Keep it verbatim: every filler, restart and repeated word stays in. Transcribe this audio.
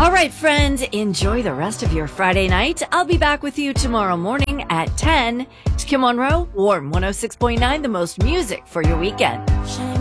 All right, friends, enjoy the rest of your Friday night. I'll be back with you tomorrow morning at ten. It's Kim Monroe, Warm one oh six point nine, the most music for your weekend.